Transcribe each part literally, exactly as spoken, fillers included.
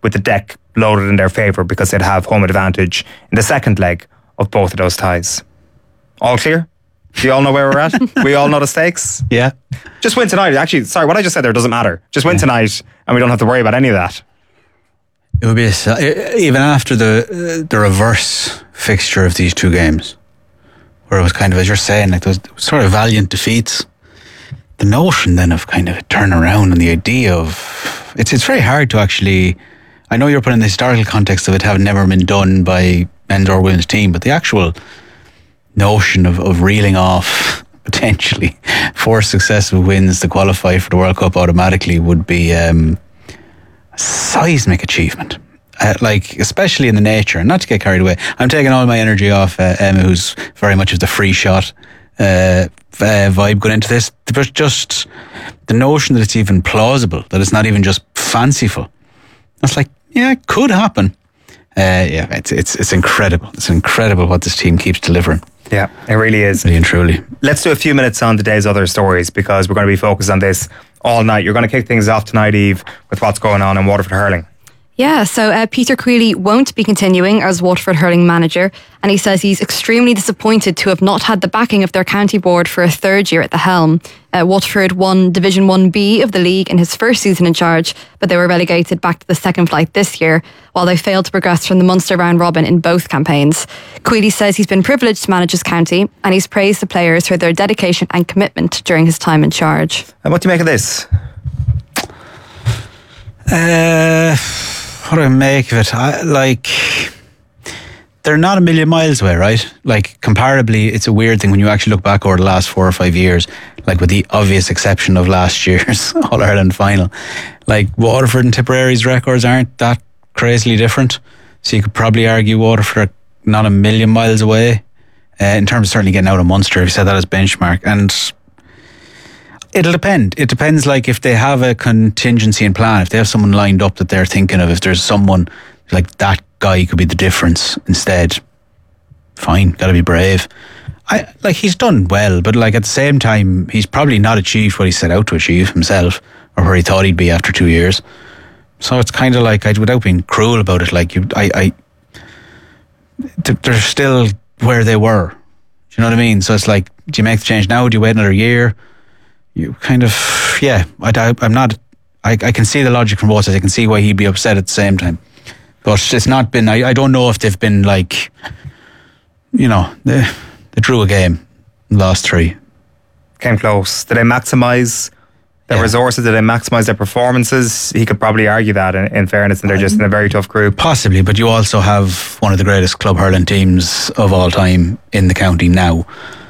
with the deck loaded in their favour because they'd have home advantage in the second leg of both of those ties. All clear? Do you all know where we're at? We all know the stakes? Yeah. Just win tonight. Actually, sorry, what I just said there doesn't matter. Just win yeah. tonight and we don't have to worry about any of that. It would be a, even after the the reverse fixture of these two games, where it was kind of, as you're saying, like those sort of valiant defeats. The notion then of kind of a turnaround and the idea of it's it's very hard to actually. I know you're putting the historical context of it having never been done by men's or women's team, but the actual notion of, of reeling off potentially four successive wins to qualify for the World Cup automatically would be. Um, seismic achievement, uh, like especially in the nature, and not to get carried away. I'm taking all my energy off uh, Emma, who's very much of the free shot uh, uh, vibe going into this. But just the notion that it's even plausible, that it's not even just fanciful. It's like, yeah, it could happen. Uh, yeah, it's it's it's incredible. It's incredible what this team keeps delivering. Yeah, it really is. Really and truly. Let's do a few minutes on today's other stories because we're going to be focused on this all night. You're going to kick things off tonight, Eve, with what's going on in Waterford hurling. Yeah, so uh, Peter Queally won't be continuing as Waterford hurling manager, and he says he's extremely disappointed to have not had the backing of their county board for a third year at the helm. Uh, Waterford won Division one B of the league in his first season in charge, but they were relegated back to the second flight this year, while they failed to progress from the Munster round robin in both campaigns. Queally says he's been privileged to manage his county, and he's praised the players for their dedication and commitment during his time in charge. And what do you make of this? Uh... What do I make of it? I, like, they're not a million miles away, right? Like, comparably, it's a weird thing when you actually look back over the last four or five years, like with the obvious exception of last year's All-Ireland final. Like, Waterford and Tipperary's records aren't that crazily different. So you could probably argue Waterford are not a million miles away uh, in terms of certainly getting out of Munster, if you said that as benchmark. And it'll depend. It depends, like, if they have a contingency and plan, if they have someone lined up that they're thinking of, if there's someone like that guy could be the difference instead, fine, gotta be brave. I like he's done well, but like at the same time, he's probably not achieved what he set out to achieve himself, or where he thought he'd be after two years. So it's kind of like, I, without being cruel about it, like you, I, I, they're still where they were. Do you know what I mean? So it's like, do you make the change now? Do you wait another year? You kind of, yeah, I, I'm not, I, I can see the logic from both sides. I can see why he'd be upset at the same time. But it's not been, I, I don't know if they've been like, you know, they, they drew a game, lost three. Came close. Did they maximise their yeah. resources? Did they maximise their performances? He could probably argue that in, in fairness, and they're just in a very tough group. Possibly, but you also have one of the greatest club hurling teams of all time in the county now.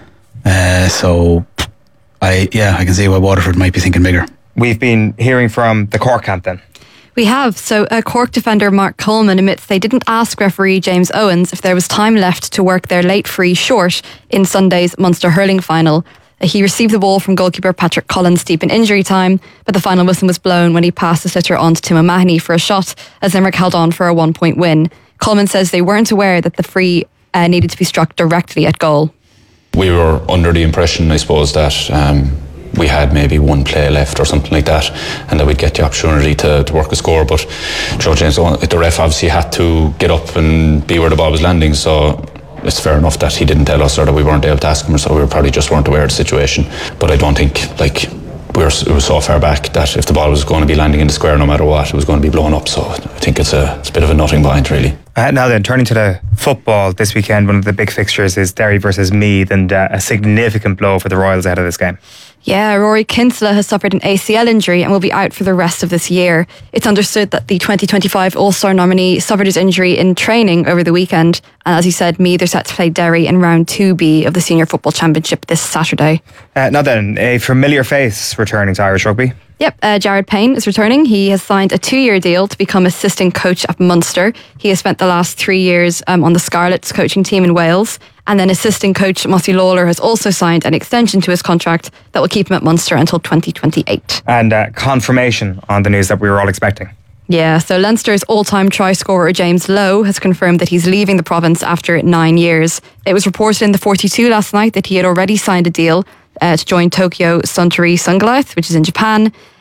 Uh, so... I yeah, I can see why Waterford might be thinking bigger. We've been hearing from the Cork camp then. We have. So uh, Cork defender Mark Coleman admits they didn't ask referee James Owens if there was time left to work their late free short in Sunday's Munster hurling final. Uh, he received the ball from goalkeeper Patrick Collins deep in injury time, but the final whistle was blown when he passed the sitter on to Tim O'Mahony for a shot as Limerick held on for a one-point win. Coleman says they weren't aware that the free uh, needed to be struck directly at goal. We were under the impression, I suppose, that um, we had maybe one play left or something like that, and that we'd get the opportunity to, to work a score. But Joe James, the ref obviously had to get up and be where the ball was landing, so it's fair enough that he didn't tell us or that we weren't able to ask him, so we were probably just weren't aware of the situation. But I don't think, like, we were, it was so far back that if the ball was going to be landing in the square no matter what, it was going to be blown up. So I think it's a, it's a bit of a nothing behind, really. Uh, now then, turning to the football this weekend, one of the big fixtures is Derry versus Meath, and uh, a significant blow for the Royals ahead of this game. Yeah, Rory Kinsella has suffered an A C L injury and will be out for the rest of this year. It's understood that the twenty twenty-five All-Star nominee suffered his injury in training over the weekend. And as you said, Meath are set to play Derry in round two B of the Senior Football Championship this Saturday. Uh, now then, a familiar face returning to Irish rugby. Yep, uh, Jared Payne is returning. He has signed a two-year deal to become assistant coach at Munster. He has spent the last three years um, on the Scarlets coaching team in Wales. And then assistant coach Mossy Lawler has also signed an extension to his contract that will keep him at Munster until twenty twenty-eight. And uh, confirmation on the news that we were all expecting. Yeah, so Leinster's all-time try scorer James Lowe has confirmed that he's leaving the province after nine years. It was reported in the forty-two last night that he had already signed a deal uh, to join Tokyo Suntory Sungoliath, which is in Japan.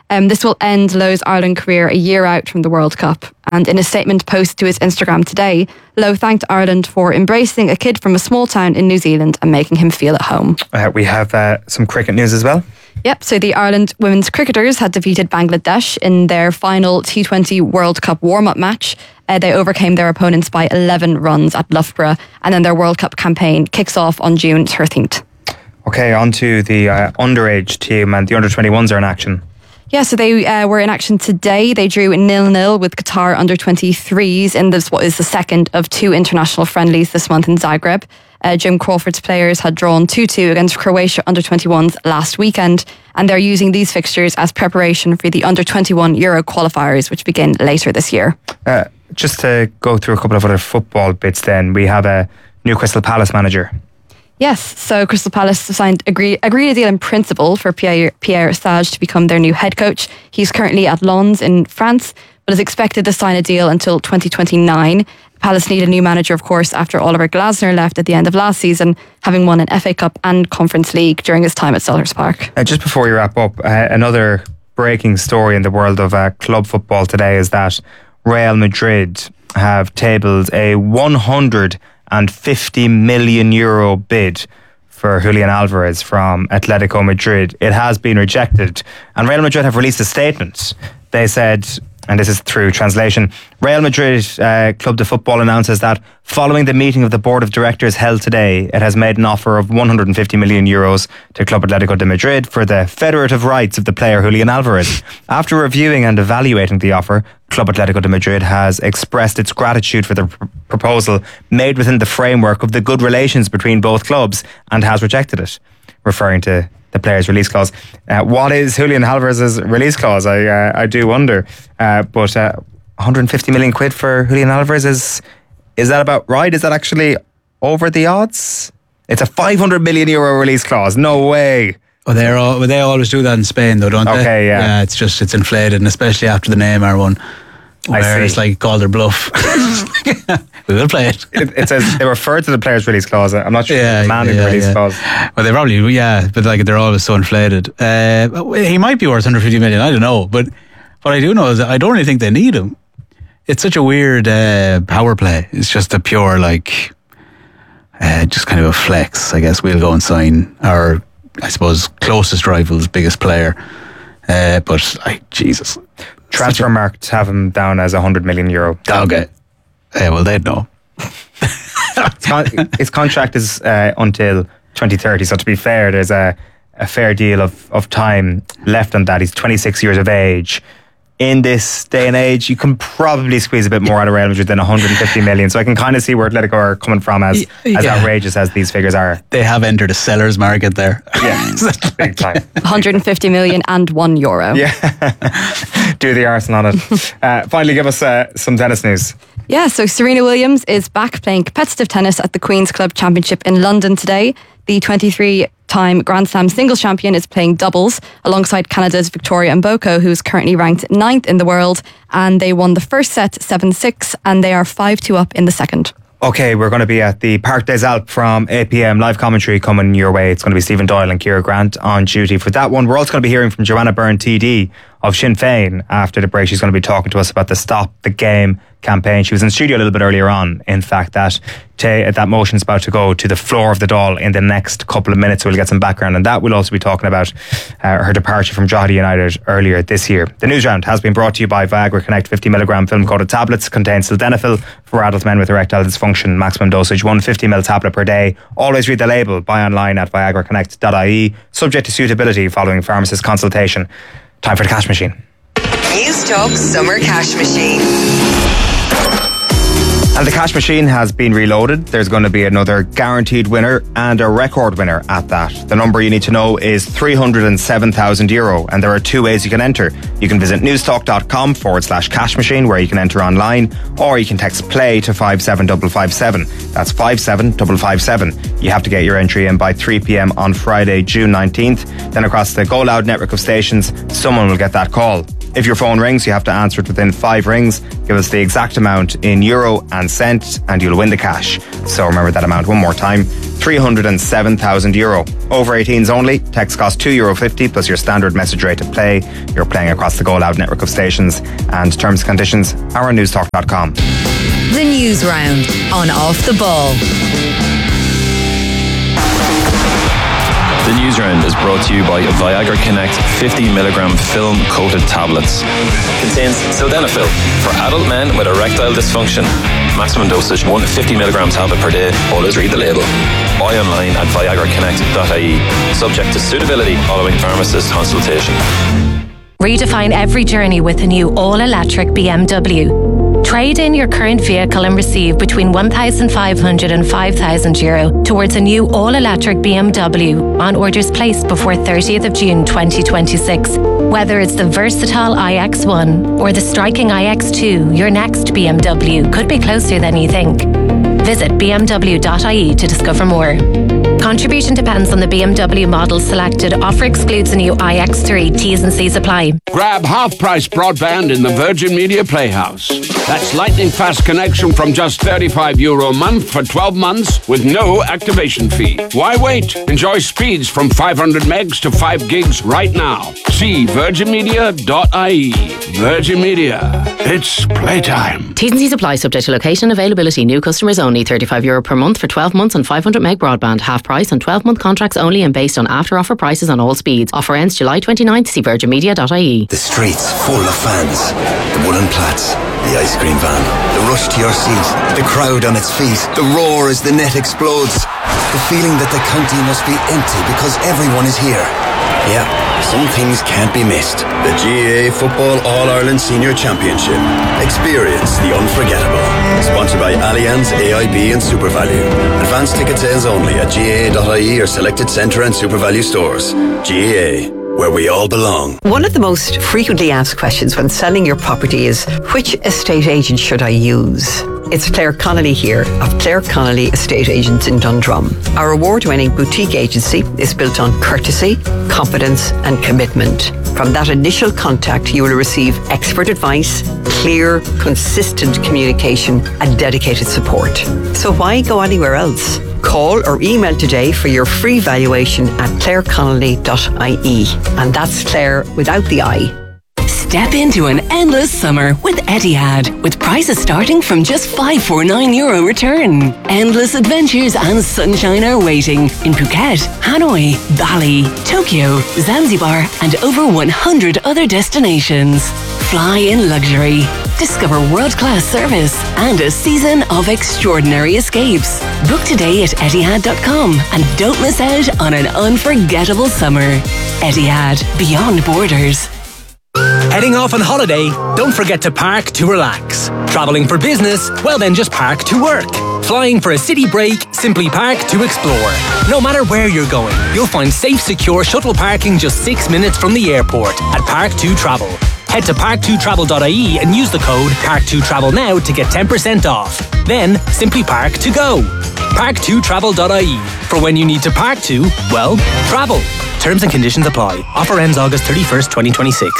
Um, this will end Lowe's Ireland career a year out from the World Cup. And in a statement posted to his Instagram today, Lowe thanked Ireland for embracing a kid from a small town in New Zealand and making him feel at home. Uh, we have uh, some cricket news as well. Yep, so the Ireland women's cricketers had defeated Bangladesh in their final T twenty World Cup warm-up match. Uh, they overcame their opponents by eleven runs at Loughborough, and then their World Cup campaign kicks off on June thirteenth. Okay, on to the uh, underage team, and the under twenty-ones are in action. Yeah, so they uh, were in action today. They drew nil-nil with Qatar under twenty-threes in this, what is the second of two international friendlies this month in Zagreb. Uh, Jim Crawford's players had drawn two-two against Croatia under twenty-ones last weekend, and they're using these fixtures as preparation for the under twenty-one Euro qualifiers, which begin later this year. Uh, just to go through a couple of other football bits then, we have a new Crystal Palace manager. Yes, so Crystal Palace signed agree, agreed a deal in principle for Pierre, Pierre Sage to become their new head coach. He's currently at Lens in France, but is expected to sign a deal until twenty twenty-nine. Palace need a new manager, of course, after Oliver Glasner left at the end of last season, having won an F A Cup and Conference League during his time at Selhurst Park. Uh, just before we wrap up, uh, another breaking story in the world of uh, club football today is that Real Madrid have tabled a one hundred fifty million euro bid for Julian Alvarez from Atletico Madrid. It has been rejected, and Real Madrid have released a statement. They said, and this is through translation, Real Madrid uh, Club de Football announces that following the meeting of the board of directors held today, it has made an offer of one hundred fifty million euros to Club Atletico de Madrid for the federative rights of the player Julian Alvarez. After reviewing and evaluating the offer, Club Atletico de Madrid has expressed its gratitude for the pr- proposal made within the framework of the good relations between both clubs and has rejected it, referring to the player's release clause. Uh, what is Julian Alvarez's release clause? I uh, I do wonder. Uh, but uh, one hundred fifty million quid for Julian Alvarez, is is that about right? Is that actually over the odds? It's a five hundred million euro release clause. No way. Oh, they're all, well, they always do that in Spain, though, don't they? Okay, yeah. Yeah, it's just it's inflated, and especially after the Neymar one, I where see. it's like called their bluff. We will play it. It, it says they refer to the player's release clause. I'm not sure Yeah, the man in yeah, the release yeah. clause. Well, they probably, yeah, but like they're always so inflated. Uh, he might be worth one hundred fifty million, I don't know. But what I do know is that I don't really think they need him. It's such a weird uh, power play. It's just a pure, like, uh, just kind of a flex. I guess we'll go and sign our, I suppose, closest rival's biggest player. Uh, but, like, Jesus. Transfermarkt have him down as one hundred million euro. Okay. Yeah, well, they'd know. His con- his contract is uh, until twenty thirty, so to be fair, there's a, a fair deal of, of time left on that. He's twenty-six years of age. In this day and age, you can probably squeeze a bit more out of Real Madrid than one hundred fifty million. So I can kind of see where Atletico are coming from as, as Yeah. outrageous as these figures are. They have entered a seller's market there. Yeah, big time. one hundred fifty million and one euro. Yeah, do the Arsenal on it. Uh, finally, give us uh, some tennis news. Yeah, so Serena Williams is back playing competitive tennis at the Queen's Club Championship in London today. The twenty-three-time Grand Slam singles champion is playing doubles alongside Canada's Victoria Mboko, who's currently ranked ninth in the world. And they won the first set seven six, and they are five two up in the second. Okay, we're going to be at the Parc des Alpes from eight p.m. Live commentary coming your way. It's going to be Stephen Doyle and Ciara Grant on duty for that one. We're also going to be hearing from Joanna Byrne T D of Sinn Féin after the break. She's going to be talking to us about the Stop the Game campaign. She was in studio a little bit earlier on, in fact, that ta- that motion's about to go to the floor of the Dáil in the next couple of minutes, so we'll get some background on that. We'll also be talking about uh, her departure from Drogheda United earlier this year. The news round has been brought to you by Viagra Connect. fifty milligram film coated tablets contain sildenafil for adult men with erectile dysfunction. Maximum dosage one fifty milligram tablet per day. Always read the label. Buy online at viagra connect dot I E. Subject to suitability following pharmacist consultation. Time for the cash machine. News Talk Summer Cash Machine. And the cash machine has been reloaded. There's going to be another guaranteed winner and a record winner at that. The number you need to know is three hundred seven thousand euro, and there are two ways you can enter. You can visit newstalk.com forward slash cash machine, where you can enter online, or you can text play to five seven five five seven. That's five seven five five seven. You have to get your entry in by three p.m. on Friday, June nineteenth. Then across the Go Loud network of stations, someone will get that call. If your phone rings, you have to answer it within five rings. Give us the exact amount in euro and cent and you'll win the cash. So remember that amount one more time, three hundred seven thousand euro. Over eighteens only. Text costs two euro fifty plus your standard message rate to play. You're playing across the Go Loud network of stations, and terms and conditions are on newstalk dot com. The News Round on Off the Ball. The News Round is brought to you by Viagra Connect fifty milligram film coated tablets. Contains sildenafil for adult men with erectile dysfunction. Maximum dosage one fifty milligram tablet per day. Always read the label. Buy online at viagra connect dot I E. Subject to suitability following pharmacist consultation. Redefine every journey with a new all-electric B M W. Trade in your current vehicle and receive between one thousand five hundred and five thousand euro towards a new all-electric B M W on orders placed before thirtieth of June twenty twenty-six. Whether it's the versatile i X one or the striking i X two, your next B M W could be closer than you think. Visit b m w dot I E to discover more. Contribution depends on the B M W model selected. Offer excludes the new i X three. T's and C's apply. Grab half-price broadband in the Virgin Media Playhouse. That's lightning fast connection from just thirty-five euro a month for twelve months with no activation fee. Why wait? Enjoy speeds from five hundred megs to five gigs right now. See virgin media dot I E. Virgin Media. It's playtime. T's and C's apply, subject to location availability. New customers only. thirty-five euro per month for twelve months on five hundred meg broadband. Half price on twelve month contracts only and based on after offer prices on all speeds. Offer ends July twenty-ninth. See virgin media dot I E. The streets full of fans. The woolen plats. The ice cream van. The rush to your seat. The crowd on its feet. The roar as the net explodes. The feeling that the county must be empty because everyone is here. Yeah, some things can't be missed. The G A A Football All-Ireland Senior Championship. Experience the unforgettable. Sponsored by Allianz, A I B and SuperValue. Advanced ticket sales only at G A A dot I E or selected Centre and SuperValue stores. G A A, where we all belong. One of the most frequently asked questions when selling your property is, which estate agent should I use? It's Claire Connolly here of Claire Connolly Estate Agents in Dundrum. Our award-winning boutique agency is built on courtesy, confidence and commitment. From that initial contact, you will receive expert advice, clear, consistent communication and dedicated support. So why go anywhere else? Call or email today for your free valuation at claire connolly dot I E. And that's Claire without the I. Step into an endless summer with Etihad, with prices starting from just five hundred forty-nine euro return. Endless adventures and sunshine are waiting in Phuket, Hanoi, Bali, Tokyo, Zanzibar, and over one hundred other destinations. Fly in luxury. Discover world-class service and a season of extraordinary escapes. Book today at etihad dot com and don't miss out on an unforgettable summer. Etihad, beyond borders. Heading off on holiday? Don't forget to park to relax. Travelling for business? Well then just park to work. Flying for a city break? Simply park to explore. No matter where you're going, you'll find safe, secure shuttle parking just six minutes from the airport at Park two Travel. Head to park two travel dot I E and use the code park two travel now to get ten percent off. Then simply park to go. park two travel dot I E. For when you need to park to, well, travel. Terms and conditions apply. Offer ends August thirty-first, twenty twenty-six.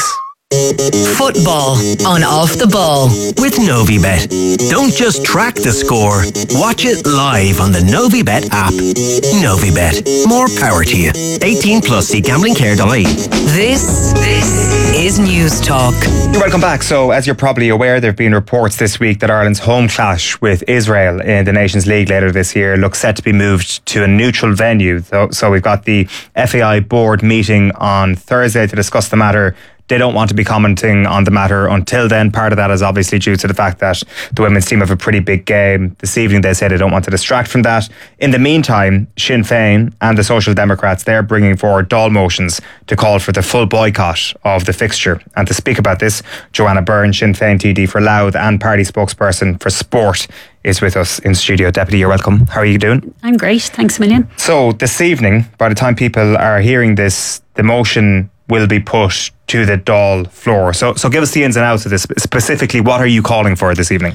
Football on Off the Ball with Novibet. Don't just track the score, watch it live on the Novibet app. Novibet, more power to you. eighteen plus, see gambling care dot I E. This, this is News Talk. You're welcome back. So, as you're probably aware, there have been reports this week that Ireland's home clash with Israel in the Nations League later this year looks set to be moved to a neutral venue. So, so we've got the F A I board meeting on Thursday to discuss the matter. They don't want to be commenting on the matter until then. Part of that is obviously due to the fact that the women's team have a pretty big game this evening. They say they don't want to distract from that. In the meantime, Sinn Féin and the Social Democrats, they're bringing forward Dáil motions to call for the full boycott of the fixture. And to speak about this, Joanna Byrne, Sinn Féin T D for Louth and party spokesperson for sport, is with us in studio. Deputy, you're welcome. How are you doing? I'm great. Thanks a million. So this evening, by the time people are hearing this, the motion will be put to the Dáil floor. So so give us the ins and outs of this. Specifically, what are you calling for this evening?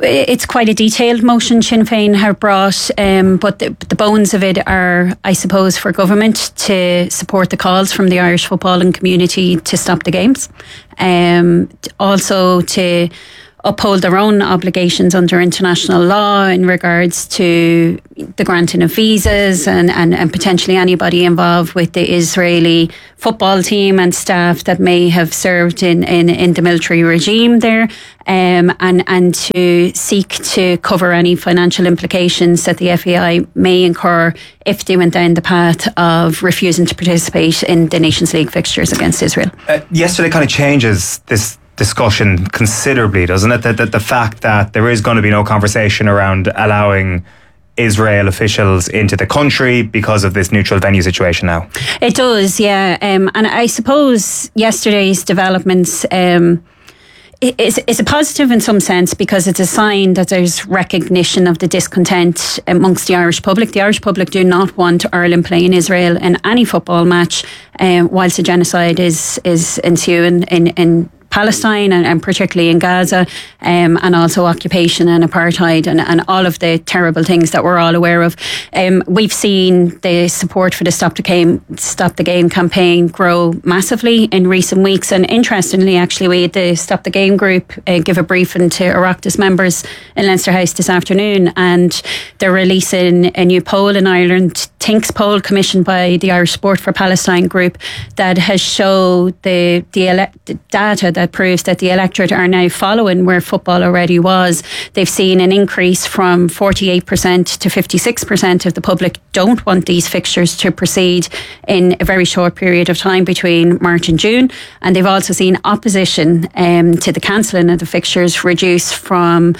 it's quite a detailed motion Sinn Féin have brought, um, but the, the bones of it are, I suppose, for government to support the calls from the Irish footballing community to stop the games. Um, also to uphold their own obligations under international law in regards to the granting of visas and, and, and potentially anybody involved with the Israeli football team and staff that may have served in, in, in the military regime there, um, and, and to seek to cover any financial implications that the F A I may incur if they went down the path of refusing to participate in the Nations League fixtures against Israel. Uh, yesterday kind of changes this discussion considerably, doesn't it? That, that the fact that there is going to be no conversation around allowing Israel officials into the country because of this neutral venue situation now. It does, yeah. Um, and I suppose yesterday's developments um, is, is a positive in some sense because it's a sign that there's recognition of the discontent amongst the Irish public. The Irish public do not want Ireland playing Israel in any football match um, whilst a genocide is, is ensuing in, in Palestine and, and particularly in Gaza, um, and also occupation and apartheid and, and all of the terrible things that we're all aware of. Um, we've seen the support for the Stop the Game Stop the Game campaign grow massively in recent weeks, and interestingly actually we had the Stop the Game group uh, give a briefing to Oireachtas members in Leinster House this afternoon, and they're releasing a new poll in Ireland, Tinks poll commissioned by the Irish Sport for Palestine group, that has showed the, the, ele- the data that That proves that the electorate are now following where football already was. They've seen an increase from forty-eight percent to fifty-six percent of the public don't want these fixtures to proceed in a very short period of time between March and June. And they've also seen opposition um, to the cancelling of the fixtures reduce from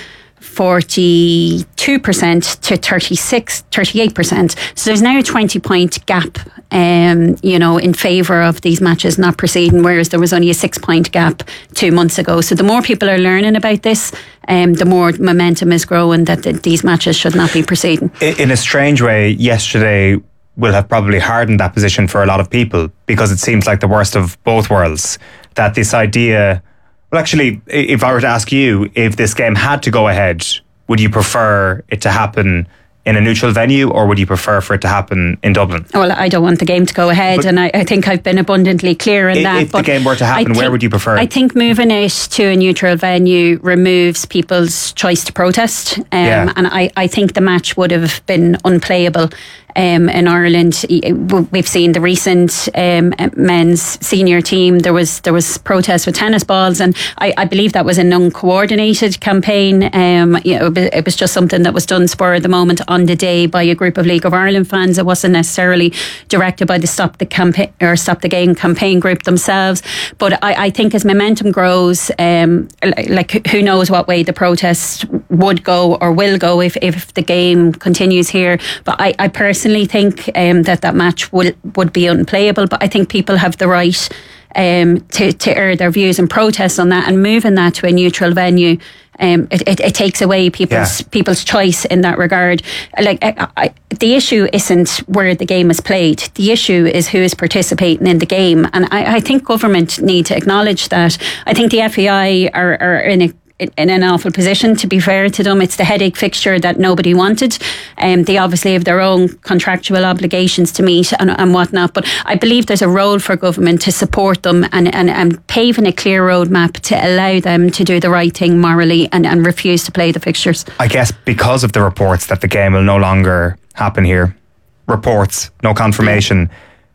forty-two percent to thirty-six, thirty-eight percent. So there's now a twenty point gap, um, you know, in favour of these matches not proceeding, whereas there was only a six point gap two months ago. So the more people are learning about this, um, the more momentum is growing that the, these matches should not be proceeding. In a strange way, yesterday will have probably hardened that position for a lot of people, because it seems like the worst of both worlds. That this idea... Well, actually, if I were to ask you, if this game had to go ahead, would you prefer it to happen in a neutral venue, or would you prefer for it to happen in Dublin? Well, I don't want the game to go ahead, but and I, I think I've been abundantly clear in if, that. If but the game were to happen, think, where would you prefer? I think moving it to a neutral venue removes people's choice to protest, um, yeah. and I, I think the match would have been unplayable. Um, in Ireland, we've seen the recent um, men's senior team. There was there was protests with tennis balls, and I, I believe that was an uncoordinated campaign. Um, you know, it was just something that was done spur of the moment on the day by a group of League of Ireland fans. It wasn't necessarily directed by the Stop the Campaign or Stop the Game campaign group themselves. But I, I think as momentum grows, um, like who knows what way the protests would go or will go if if the game continues here. But I, I personally. Personally think um, that that match would would be unplayable, but I think people have the right um, to, to air their views and protest on that, and moving that to a neutral venue, um, it, it, it takes away people's yeah. people's choice in that regard. Like I, I, the issue isn't where the game is played, the issue is who is participating in the game, and I, I think government need to acknowledge that. I think the F A I are, are in a in an awful position, to be fair to them. It's the headache fixture that nobody wanted. Um, they obviously have their own contractual obligations to meet and, and whatnot, but I believe there's a role for government to support them and, and, and paving a clear roadmap to allow them to do the right thing morally and, and refuse to play the fixtures. I guess because of the reports that the game will no longer happen here, reports, no confirmation,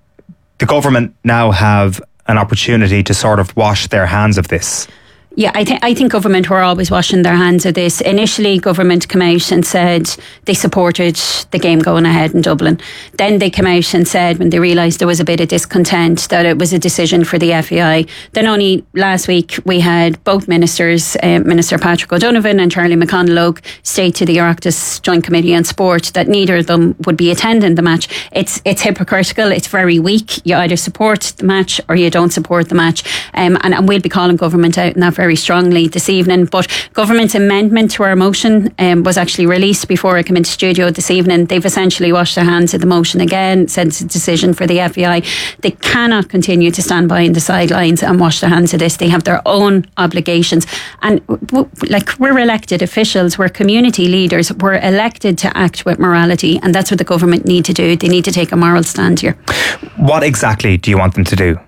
the government now have an opportunity to sort of wash their hands of this. Yeah, I think I think government were always washing their hands of this. Initially, government came out and said they supported the game going ahead in Dublin. Then they came out and said, when they realised there was a bit of discontent, that it was a decision for the F A I. Then only last week we had both ministers, uh, Minister Patrick O'Donovan and Charlie McConalogue, state to the Oireachtas Joint Committee on Sport that neither of them would be attending the match. It's it's hypocritical. It's very weak. You either support the match or you don't support the match. Um, and, and we'll be calling government out in that very very strongly this evening. But government's amendment to our motion um, was actually released before I came into studio this evening. They've essentially washed their hands of the motion again, said it's a decision for the F A I. They cannot continue to stand by in the sidelines and wash their hands of this. They have their own obligations. And w- like we're elected officials, we're community leaders, we're elected to act with morality, and that's what the government need to do. They need to take a moral stand here. What exactly do you want them to do?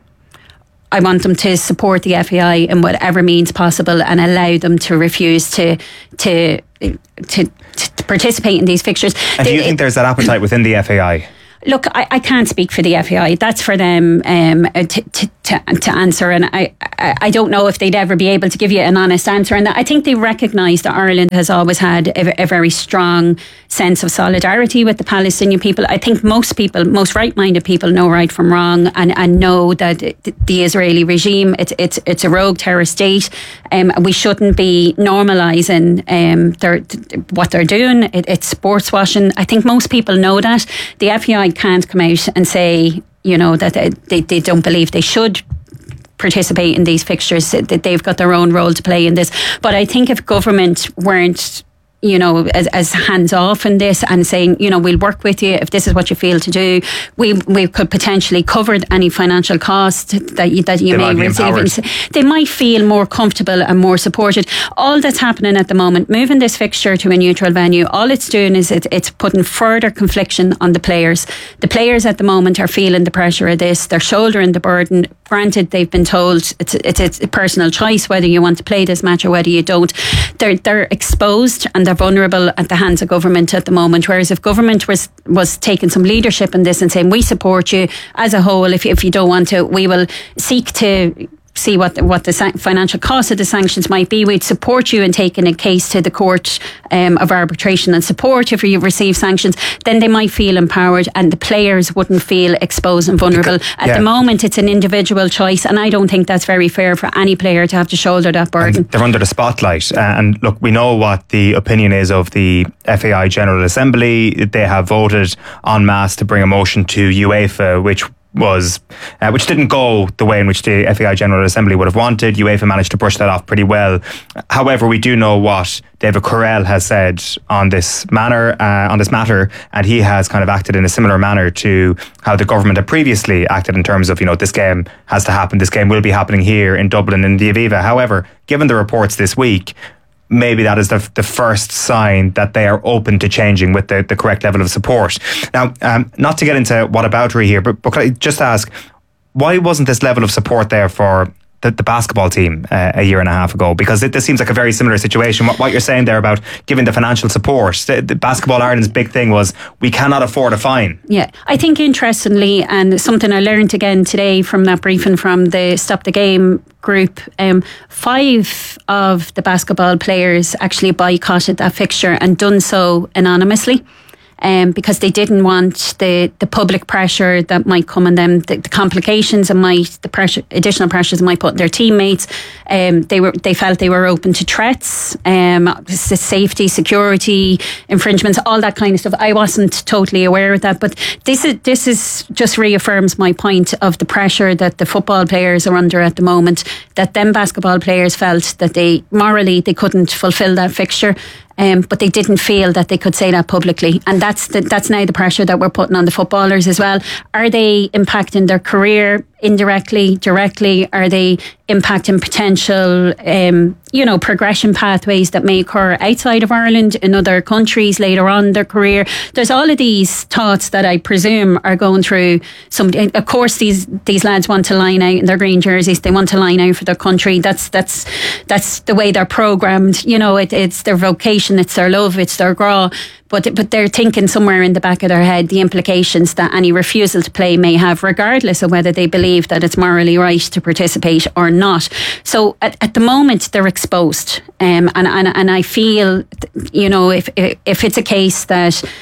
I want them to support the F A I in whatever means possible and allow them to refuse to to to, to participate in these fixtures. And do you think there's that appetite within the F A I? Look, I, I can't speak for the F A I. That's for them um, to, to, to, to answer. And I, I, I don't know if they'd ever be able to give you an honest answer. And I think they recognise that Ireland has always had a, a very strong sense of solidarity with the Palestinian people. I think most people, most right-minded people know right from wrong and, and know that the Israeli regime, it's it's it's a rogue terrorist state. Um, we shouldn't be normalising um, their, what they're doing. It, it's sports washing. I think most people know that. The F A I can't come out and say, you know, that they, they don't believe they should participate in these fixtures, that they've got their own role to play in this. But I think if government weren't, you know, as, as hands off in this and saying, you know, we'll work with you if this is what you feel to do, we we could potentially cover any financial cost that you, that you may receive. They might feel more comfortable and more supported. All that's happening at the moment, moving this fixture to a neutral venue, all it's doing is it, it's putting further confliction on the players. The players at the moment are feeling the pressure of this. They're shouldering the burden. Granted, they've been told it's it's, it's a personal choice whether you want to play this match or whether you don't. They're they're exposed and they're vulnerable at the hands of government at the moment. Whereas if government was was taking some leadership in this and saying, we support you as a whole, if if you don't want to, we will seek to see what the, what the financial cost of the sanctions might be. We'd support you in taking a case to the court um, of arbitration and support if you receive sanctions. Then they might feel empowered and the players wouldn't feel exposed and vulnerable. Because, At yeah. the moment, it's an individual choice, and I don't think that's very fair for any player to have to shoulder that burden. And they're under the spotlight. Uh, and look, we know what the opinion is of the F A I General Assembly. They have voted en masse to bring a motion to UEFA, which was uh, which didn't go the way in which the F A I General Assembly would have wanted. UEFA managed to brush that off pretty well. However, we do know what David Correll has said on this manner, uh, on this matter, and he has kind of acted in a similar manner to how the government had previously acted in terms of, you know, this game has to happen, this game will be happening here in Dublin in the Aviva. However, given the reports this week, maybe that is the, the first sign that they are open to changing with the, the correct level of support. Now, um, not to get into whataboutery here, but, but could I just ask, why wasn't this level of support there for the, the basketball team uh, a year and a half ago? Because it, this seems like a very similar situation. What, what you're saying there about giving the financial support, the, the Basketball Ireland's big thing was we cannot afford a fine. Yeah, I think interestingly, and something I learned again today from that briefing from the Stop the Game group, um, five of the basketball players actually boycotted that fixture and done so anonymously. Um, because they didn't want the, the public pressure that might come on them, the, the complications and might the pressure, additional pressures might put on their teammates. Um, they were they felt they were open to threats, um, safety, security infringements, all that kind of stuff. I wasn't totally aware of that, but this is this is just reaffirms my point of the pressure that the football players are under at the moment. That them basketball players felt that they morally they couldn't fulfil that fixture. Um, but they didn't feel that they could say that publicly, and that's the, that's now the pressure that we're putting on the footballers as well. Are they impacting their career indirectly, directly? Are they impacting potential, um, you know, progression pathways that may occur outside of Ireland in other countries later on in their career? There's all of these thoughts that I presume are going through some. Of course, these these lads want to line out in their green jerseys. They want to line out for their country. That's that's that's the way they're programmed. You know, it, it's their vocation, it's their love, it's their graw. But but they're thinking somewhere in the back of their head the implications that any refusal to play may have, regardless of whether they believe that it's morally right to participate or not. So at, at the moment they're exposed, um, and and and I feel, you know, if if it's a case that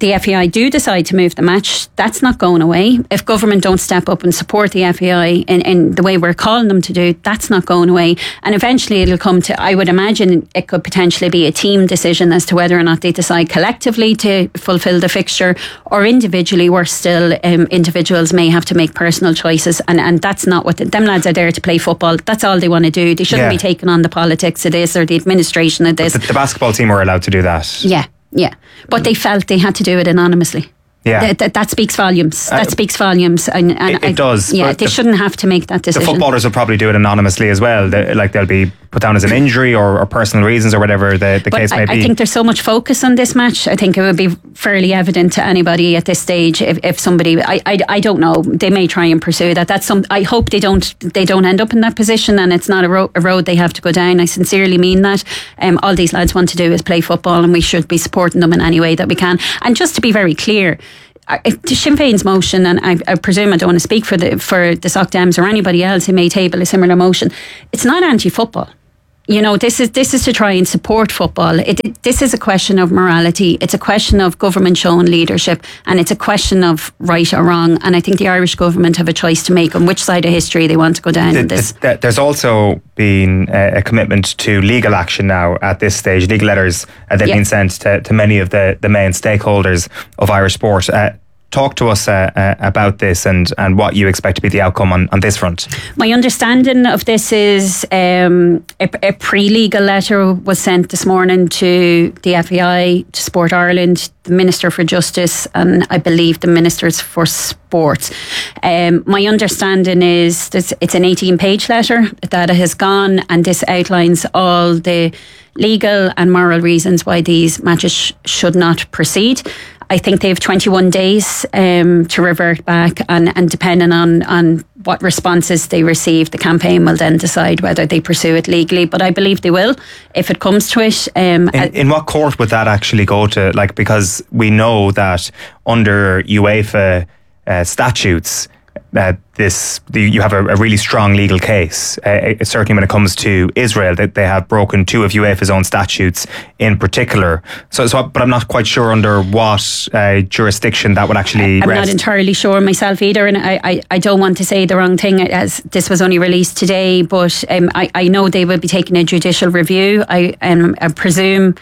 the F A I do decide to move the match, that's not going away. If government don't step up and support the F A I in, in the way we're calling them to do, that's not going away. And eventually it'll come to, I would imagine it could potentially be a team decision as to whether or not they decide collectively to fulfil the fixture, or individually, where still um, individuals may have to make personal choices. And, and that's not what, the, them lads are there to play football. That's all they want to do. They shouldn't Yeah. be taking on the politics of this or the administration of this. The, the basketball team were allowed to do that. Yeah, yeah. But they felt they had to do it anonymously. Yeah. That, that, that speaks volumes. That Uh, speaks volumes. And, and It, it I- does. Yeah, but they the, shouldn't have to make that the decision. footballers will probably do it anonymously as well. They, like they'll be put down as an injury or, or personal reasons or whatever the, the But case I, may be. I think there's so much focus on this match. I think it would be fairly evident to anybody at this stage if, if somebody. I, I, I don't know. They may try and pursue that. That's some. I hope they don't. They don't end up in that position, and it's not a, ro- a road they have to go down. I sincerely mean that. Um, all these lads want to do is play football, and we should be supporting them in any way that we can. And just to be very clear, if the Sinn Féin's motion, and I, I presume I don't want to speak for the for the Soc Dems or anybody else who may table a similar motion, it's not anti-football. You know, this is this is to try and support football. It, it, this is a question of morality. It's a question of government showing leadership, and it's a question of right or wrong. And I think the Irish government have a choice to make on which side of history they want to go down The- in this. the- There's also been a, a commitment to legal action now at this stage. Legal letters uh, they've Yeah. been sent to, to many of the, the main stakeholders of Irish sport. Uh, talk to us uh, uh, about this and, and what you expect to be the outcome on, on this front. My understanding of this is um, a, a pre-legal letter was sent this morning to the F A I, to Sport Ireland, the Minister for Justice, and I believe the Ministers for Sport. Um, my understanding is that it's an eighteen-page letter that has gone, and this outlines all the legal and moral reasons why these matches sh- should not proceed. I think they have twenty-one days um, to revert back, and, and depending on, on what responses they receive, the campaign will then decide whether they pursue it legally. But I believe they will, if it comes to it. Um, In, in what court would that actually go to? Like, because we know that under UEFA uh, statutes, uh, this the, you have a, a really strong legal case. Uh, certainly, when it comes to Israel, that they have broken two of UEFA's own statutes in particular. So, so but I'm not quite sure under what uh, jurisdiction that would actually I'm rest. not entirely sure myself either, and I, I, I don't want to say the wrong thing as this was only released today, but um, I, I know they will be taking a judicial review. I, um, I presume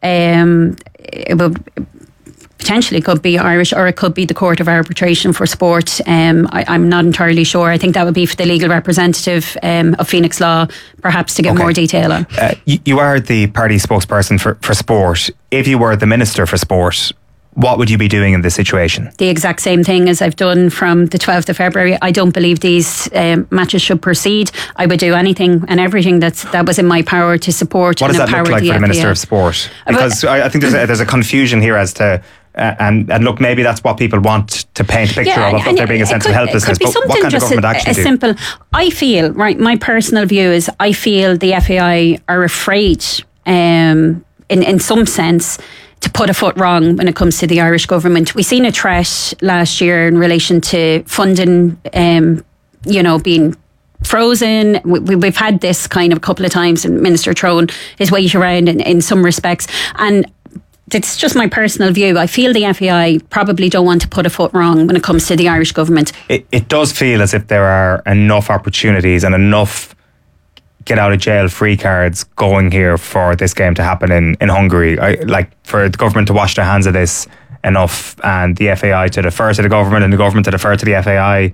um, it will potentially could be Irish, or it could be the Court of Arbitration for Sport. Um, I, I'm not entirely sure. I think that would be for the legal representative um, of Phoenix Law, perhaps to get Okay. more detail on. Uh, you, you are the party spokesperson for, for sport. If you were the Minister for Sport, what would you be doing in this situation? The exact same thing as I've done from the twelfth of February. I don't believe these um, matches should proceed. I would do anything and everything that's, that was in my power to support What and does that empower look like the for the F A I. Minister of Sport? Because I, I think there's a, there's a confusion here as to, uh, and, and look, maybe that's what people want to paint a picture Yeah, of, and- of there and being a it sense could- of helplessness. It could be But something what kind of just government a, actually a do? simple. I feel right. My personal view is I feel the F A I are afraid, um, in in some sense, to put a foot wrong when it comes to the Irish government. We seen a threat last year in relation to funding, um, you know, being frozen. We, we- we've had this kind of a couple of times, and Minister throwing his weight around in, in some respects. And it's just my personal view. I feel the F A I probably don't want to put a foot wrong when it comes to the Irish government. It, it does feel as if there are enough opportunities and enough get out of jail free cards going here for this game to happen in, in Hungary. I, like for the government to wash their hands of this enough, and the F A I to defer to the government and the government to defer to the F A I.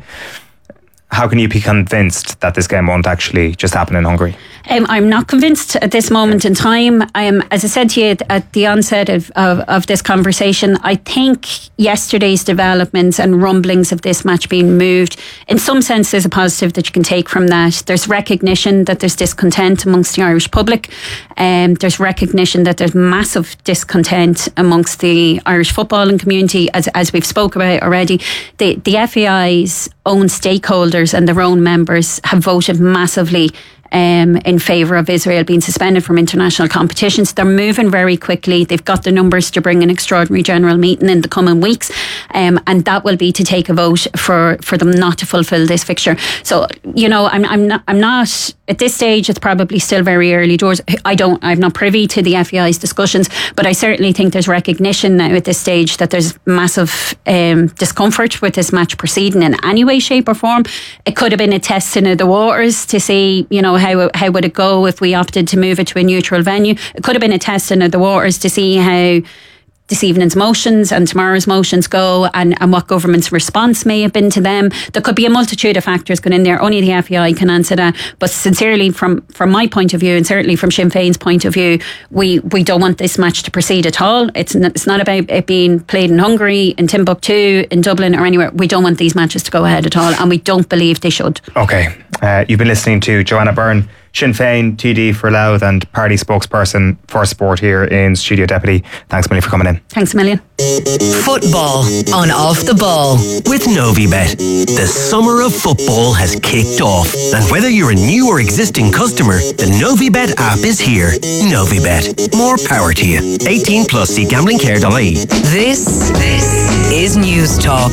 How can you be convinced that this game won't actually just happen in Hungary? Um, I'm not convinced at this moment in time. Um, as I said to you at, at the onset of, of, of this conversation, I think yesterday's developments and rumblings of this match being moved, in some sense there's a positive that you can take from that. There's recognition that there's discontent amongst the Irish public. Um, there's recognition that there's massive discontent amongst the Irish footballing community, as, as we've spoke about already. The, the F A I's own stakeholders and their own members have voted massively um, in favour of Israel being suspended from international competitions. They're moving very quickly. They've got the numbers to bring an extraordinary general meeting in the coming weeks, um, and that will be to take a vote for, for them not to fulfil this fixture. So, you know, I'm I'm not I'm not at this stage. It's probably still very early doors. I don't. I'm not privy to the F A I's discussions, but I certainly think there's recognition now at this stage that there's massive um, discomfort with this match proceeding in any way, shape, or form. It could have been a testing of the waters to see, you know, how how would it go if we opted to move it to a neutral venue. It could have been a testing of the waters to see how this evening's motions and tomorrow's motions go, and, and what government's response may have been to them. There could be a multitude of factors going in there. Only the F A I can answer that. But sincerely, from, from my point of view, and certainly from Sinn Féin's point of view, we, we don't want this match to proceed at all. It's not, it's not about it being played in Hungary, in Timbuktu, in Dublin, or anywhere. We don't want these matches to go ahead at all, and we don't believe they should. Okay. Uh, you've been listening to Joanna Byrne, Sinn Féin T D for Louth and party spokesperson for sport here in Studio Deputy. Thanks a million for coming in. Thanks a million. Football on Off the Ball. With Novibet, the summer of football has kicked off. And whether you're a new or existing customer, the Novibet app is here. Novibet, more power to you. eighteen plus, see gambling care dot I E. This, this is News Talk.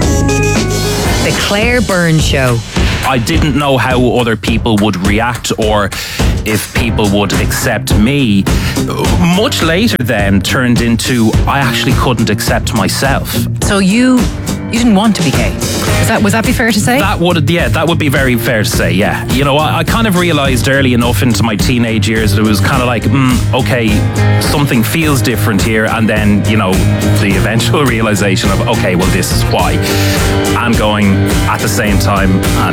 The Claire Byrne Show. I didn't know how other people would react or if people would accept me. Much later then turned into I actually couldn't accept myself. So you you didn't want to be gay? Is that, was that be fair to say? That would, yeah, that would be very fair to say, yeah. You know, I, I kind of realised early enough into my teenage years that it was kind of like, mm, okay, something feels different here, and then, you know, the eventual realisation of, okay, well, this is why. And going, at the same time, I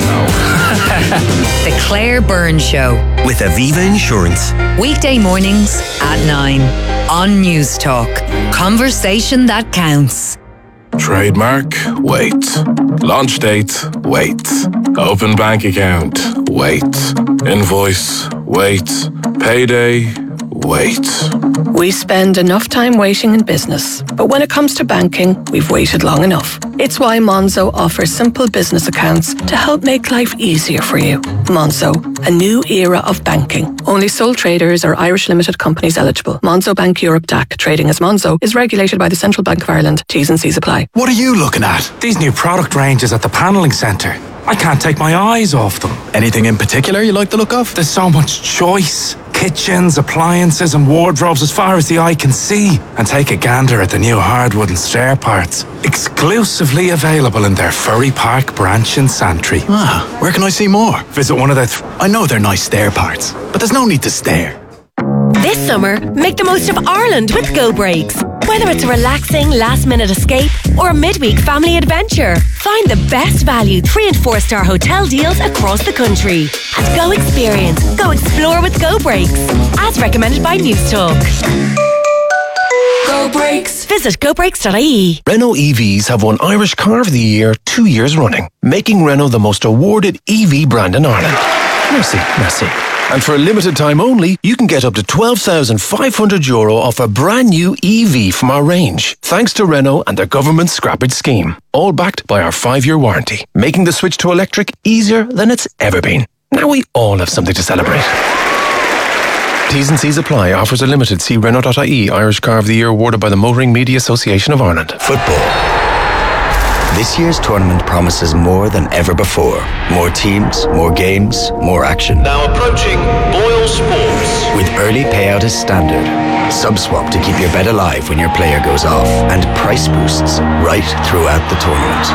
know. The Claire Byrne Show. With Aviva Insurance. Weekday mornings at nine on News Talk. Conversation that counts. Trademark, wait. Launch date, wait. Open bank account, wait. Invoice, wait. Payday, wait. We spend enough time waiting in business, but when it comes to banking, we've waited long enough. It's why Monzo offers simple business accounts to help make life easier for you. Monzo, a new era of banking. Only sole traders or Irish limited companies eligible. Monzo Bank Europe D A C, trading as Monzo, is regulated by the Central Bank of Ireland. T's and C's apply. What are you looking at? These new product ranges at the Panelling Centre. I can't take my eyes off them. Anything in particular you like the look of? There's so much choice. Kitchens, appliances and wardrobes as far as the eye can see. And take a gander at the new hardwood and stair parts. Exclusively available in their Furry Park branch in Santry. Ah, where can I see more? Visit one of their... Th- I know they're nice stair parts, but there's no need to stare. This summer, make the most of Ireland with Go Breaks. Whether it's a relaxing last-minute escape or a midweek family adventure, find the best value three and four star hotel deals across the country. And go experience, go explore with Go Breaks, as recommended by News Talk. Go Breaks. Visit go breaks dot I E. Renault E Vs have won Irish Car of the Year two years running, making Renault the most awarded E V brand in Ireland. Merci, merci. And for a limited time only, you can get up to twelve thousand five hundred euro off a brand new E V from our range, thanks to Renault and their government scrappage scheme. All backed by our five-year warranty, making the switch to electric easier than it's ever been. Now we all have something to celebrate. T's and C's apply. Offers are limited. See Renault dot I E. Irish Car of the Year awarded by the Motoring Media Association of Ireland. Football. This year's tournament promises more than ever before. More teams, more games, more action. Now approaching Boyle Sports. With early payout as standard, sub-swap to keep your bet alive when your player goes off, and price boosts right throughout the tournament.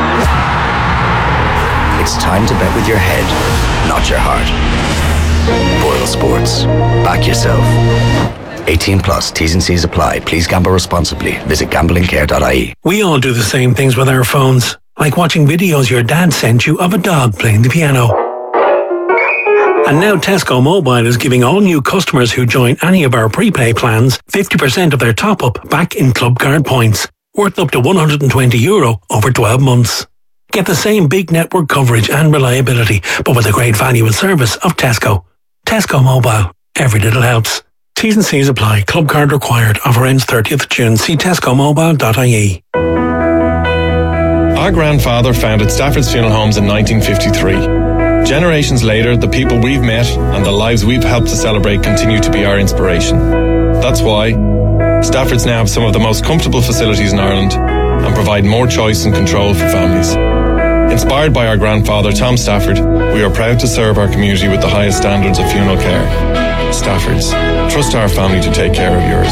It's time to bet with your head, not your heart. Boyle Sports. Back yourself. eighteen plus, T's and C's apply. Please gamble responsibly. Visit gambling care dot I E. We all do the same things with our phones, like watching videos your dad sent you of a dog playing the piano. And now Tesco Mobile is giving all new customers who join any of our prepay plans fifty percent of their top-up back in club card points, worth up to one hundred twenty euro over twelve months. Get the same big network coverage and reliability, but with a great value and service of Tesco. Tesco Mobile. Every little helps. T's and C's apply. Club card required. Offer ends thirtieth of June. See tesco mobile dot I E. Our grandfather founded Stafford's Funeral Homes in nineteen fifty-three. Generations later, the people we've met and the lives we've helped to celebrate continue to be our inspiration. That's why Staffords now have some of the most comfortable facilities in Ireland and provide more choice and control for families. Inspired by our grandfather, Tom Stafford, we are proud to serve our community with the highest standards of funeral care. Staffords, trust our family to take care of yours.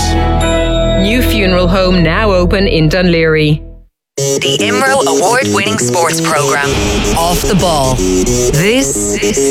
New funeral home now open in Dunleary. The I M R O award-winning sports programme, Off the Ball. This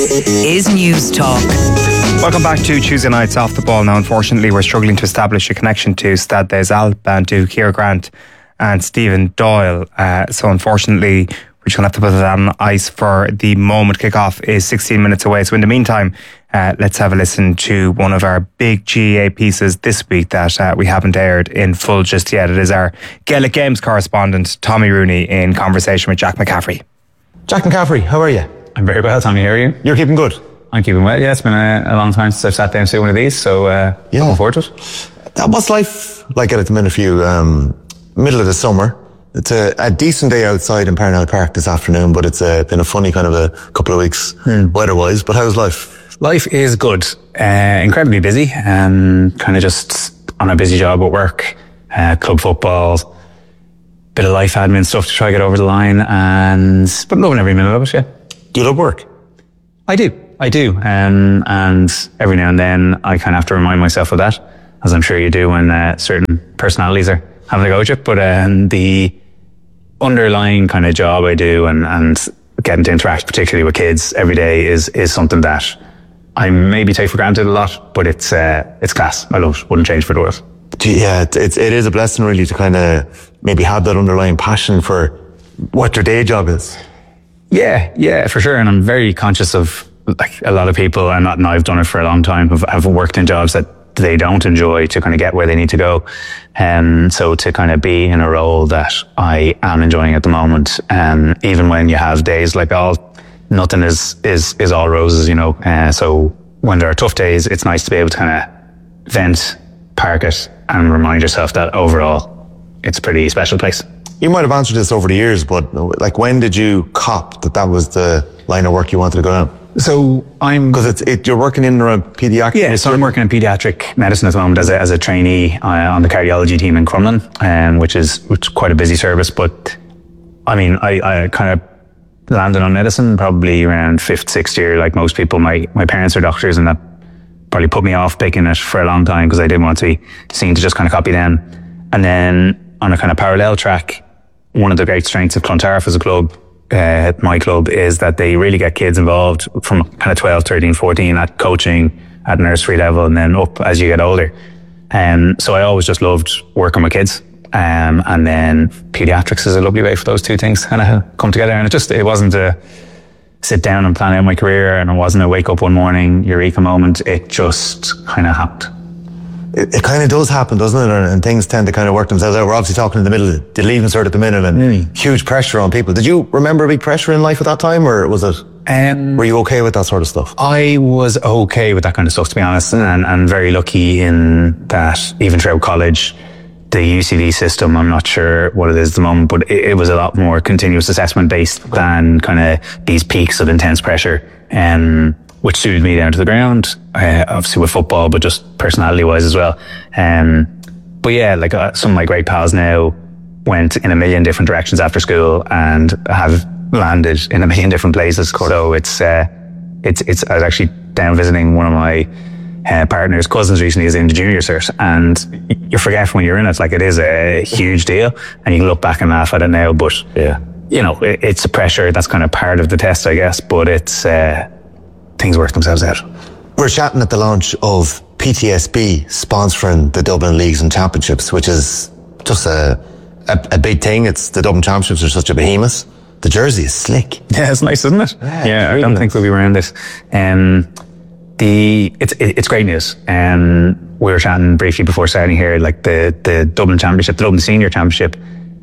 is News Talk. Welcome back to Tuesday Nights Off the Ball. Now, unfortunately, we're struggling to establish a connection to Stade des Alpes and to Ciara Grant and Stephen Doyle. Uh, so, unfortunately, we're just going to have to put it on ice for the moment. Kickoff is sixteen minutes away. So, in the meantime, uh, let's have a listen to one of our big G A A pieces this week that uh, we haven't aired in full just yet. It is our Gaelic Games correspondent, Tommy Rooney, in conversation with Jack McCaffrey. Jack McCaffrey, how are you? I'm very well, Tommy. How are you? You're keeping good? I'm keeping well, yeah. It's been a, a long time since I've sat down to do one of these, so uh, yeah. Looking forward to it. What's life like at the minute for you? Um, middle of the summer. It's a, a decent day outside in Parnell Park this afternoon, but it's uh, been a funny kind of a couple of weeks hmm. weather-wise. But how's life? Life is good. Uh, incredibly busy. Um, kind of just on a busy job at work. Uh, club football. Bit of life admin stuff to try to get over the line. and But loving every minute of it, yeah. Do you love work? I do. I do. Um, and every now and then I kind of have to remind myself of that, as I'm sure you do when uh, certain personalities are having a go at you. But um, the underlying kind of job I do and, and getting to interact particularly with kids every day is is something that I maybe take for granted a lot, but it's uh, it's class. I love it. Wouldn't change for the world. Yeah, it's it is a blessing really to kind of maybe have that underlying passion for what your day job is. Yeah, yeah, for sure. And I'm very conscious of, like, a lot of people, and not, and I've done it for a long time, have, have worked in jobs that they don't enjoy to kind of get where they need to go. And so to kind of be in a role that I am enjoying at the moment, and even when you have days like all, nothing is, is, is all roses, you know. Uh, so when there are tough days, it's nice to be able to kind of vent, park it, and remind yourself that overall it's a pretty special place. You might have answered this over the years, but like, when did you cop that that was the line of work you wanted to go down? So I'm because it's it, you're working in around paediatric. Yeah, so I'm working in paediatric medicine at the moment as a as a trainee uh, on the cardiology team in Crumlin, um, which is which is quite a busy service. But I mean, I, I kind of landed on medicine probably around fifth, sixth year, like most people. My my parents are doctors, and that probably put me off picking it for a long time because I didn't want to be seen to just kind of copy them. And then on a kind of parallel track, one of the great strengths of Clontarf as a club, uh, my club, is that they really get kids involved from kind of twelve, thirteen, fourteen at coaching at nursery level and then up as you get older. Um, so I always just loved working with kids. Um, and then paediatrics is a lovely way for those two things kind of come together. And it just, it wasn't a sit down and plan out my career, and it wasn't a wake up one morning, eureka moment. It just kind of happened. It, it kind of does happen, doesn't it? And, and things tend to kind of work themselves out. We're obviously talking in the middle of the leaving cert at the minute, and mm. huge pressure on people. Did you remember a big pressure in life at that time, or was it, um, were you okay with that sort of stuff? I was okay with that kind of stuff, to be honest, and, and very lucky in that even throughout college, the U C D system, I'm not sure what it is at the moment, but it, it was a lot more continuous assessment based than kind of these peaks of intense pressure, um, which suited me down to the ground, uh, obviously with football, but just personality wise as well. Um, but yeah, like uh, some of my great pals now went in a million different directions after school and have landed in a million different places. So it's, uh, it's, it's, I was actually down visiting one of my Uh, partner's cousins recently is in the junior cert, and you forget when you're in it, like, it is a huge deal, and you can look back and laugh at it now, but yeah, you know, it, it's a pressure that's kind of part of the test, I guess, but it's uh, things work themselves out. We're chatting at the launch of P T S B sponsoring the Dublin Leagues and Championships, which is just a, a, a big thing. It's the Dublin Championships are such a behemoth. The jersey is slick. Yeah, it's nice, isn't it? Yeah, yeah, I don't nice. think we'll be wearing this. Um, The it's it's great news. Um, we were chatting briefly before starting here. Like the the Dublin Championship, the Dublin Senior Championship,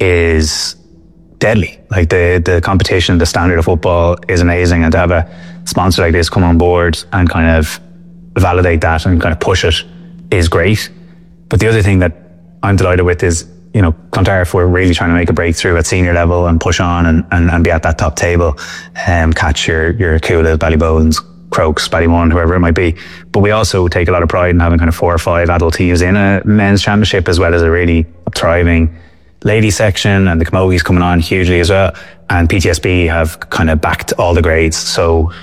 is deadly. Like the the competition, the standard of football is amazing, and to have a sponsor like this come on board and kind of validate that and kind of push it is great. But the other thing that I'm delighted with is you know, Clontarf were really trying to make a breakthrough at senior level and push on and, and, and be at that top table, um, catch your, your Coolidge, Ballybowens, Crokes, Ballymun, whoever it might be. But we also take a lot of pride in having kind of four or five adult teams in a men's championship, as well as a really thriving ladies section, and the Camogies coming on hugely as well. And P T S B have kind of backed all the grades. So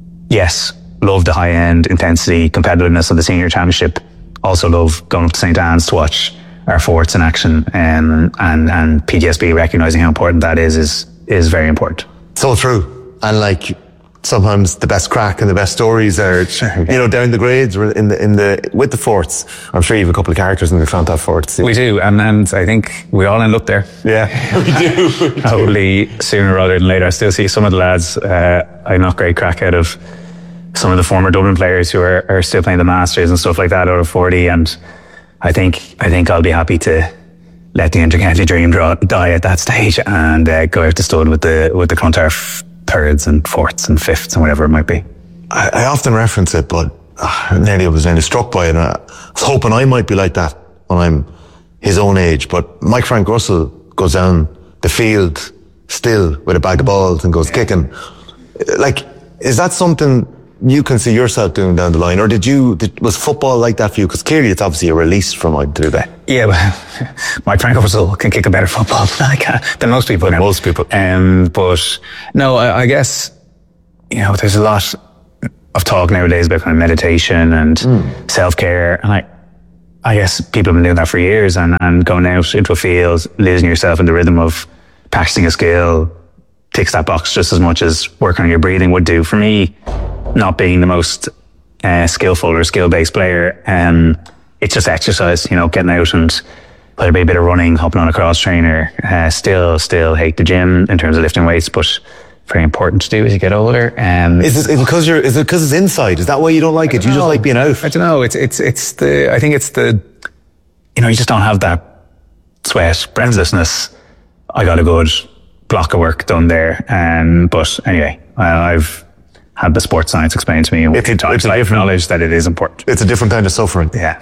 yes, love the high end intensity, competitiveness of the senior championship. Also love going up to Saint Anne's to watch our forwards in action, um, and and P T S B recognising how important that is is is very important. So true. And like sometimes the best crack and the best stories are, you know, down the grades or in the in the with the forts. I'm sure you have a couple of characters in the Clontarf forts. We do, and and I think we all end up there. Yeah, we do. Probably sooner rather than later. I still see some of the lads. Uh, I knock great crack out of some of the former Dublin players who are, are still playing the Masters and stuff like that out of forty, and I think I think I'll be happy to let the intercounty dream draw, die at that stage and uh, go out to stud with the with the Clontarf thirds and fourths and fifths and whatever it might be. I, I often reference it, but uh, nearly I was nearly struck by it. And I was hoping I might be like that when I'm his own age. But Mike Frank Russell goes down the field still with a bag of balls and goes kicking. Like, is that something you can see yourself doing down the line, or did you? Did, was football like that for you? Because clearly it's obviously a release from Mike to do that. Yeah, well, Mike Frank Russell can kick a better football than I can, than most people. Can. Most people. Um, but no, I, I guess you know there's a lot of talk nowadays about kind of meditation and mm. self care, and I, I guess people have been doing that for years, and, and going out into a field, losing yourself in the rhythm of practicing a skill, ticks that box just as much as working on your breathing would do. For me, not being the most uh, skillful or skill-based player, um, it's just exercise, you know, getting out and whether it be a bit of running, hopping on a cross trainer. Uh, still, still hate the gym in terms of lifting weights, but very important to do as you get older. Um, is it because you're? Is it because it's inside? Is that why you don't like it? You know. just like being out? I don't know. It's it's it's the. I think it's the. You know, you just don't have that sweat, breathlessness. I got a good block of work done there, um, but anyway, uh, I've had the sports science explained to me, and it's, it's I have knowledge that it is important. It's a different kind of suffering. Yeah.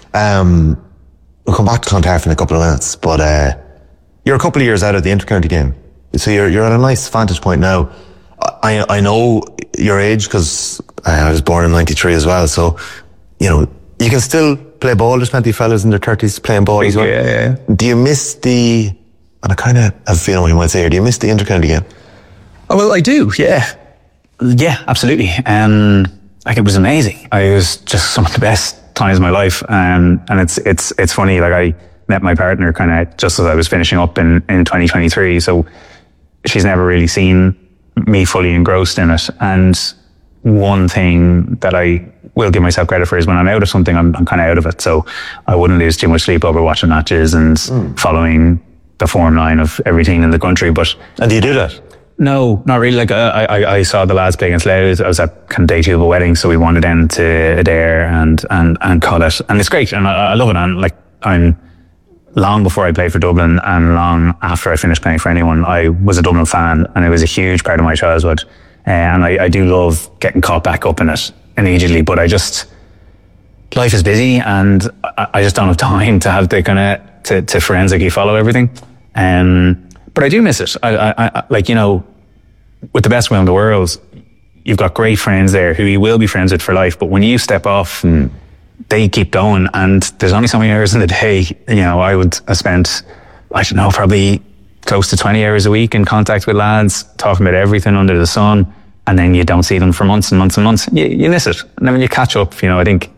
Um, we'll come back to Clontarf in a couple of minutes, but uh, you're a couple of years out of the intercounty game, so you're you're at a nice vantage point now. I I know your age because I was born in ninety-three as well, so you know you can still play ball. There's plenty of fellas in their thirties playing ball as well. Yeah, yeah, yeah. Do you miss the? And I kind of have a feeling what you might say here. Do you miss the intercounty game? Oh well, I do. Yeah. Yeah, absolutely. Um, like it was amazing. I was just some of the best times of my life. Um, and it's it's it's funny. Like I met my partner kind of just as I was finishing up in, in twenty twenty-three. So she's never really seen me fully engrossed in it. And one thing that I will give myself credit for is when I'm out of something, I'm, I'm kind of out of it. So I wouldn't lose too much sleep over watching matches and mm. following the form line of every team in the country. But and do you do that? No, not really. Like uh, I, I saw the lads play against Louth. I was at kind of day two of a wedding, so we wandered down to Adair and and and Collett, and it's great, and I, I love it. And like I'm long before I played for Dublin, and long after I finished playing for anyone, I was a Dublin fan, and it was a huge part of my childhood. Uh, and I, I do love getting caught back up in it immediately. But I just life is busy, and I, I just don't have time to have the kind of to, to forensically follow everything. Um, but I do miss it. I, I, I like you know. With the best will in the world, you've got great friends there who you will be friends with for life. But when you step off, mm. they keep going, and there's only so many hours in the day. You know, I would have spent, I don't know, probably close to twenty hours a week in contact with lads, talking about everything under the sun, and then you don't see them for months and months and months. You, you miss it, and then when you catch up, you know, I think,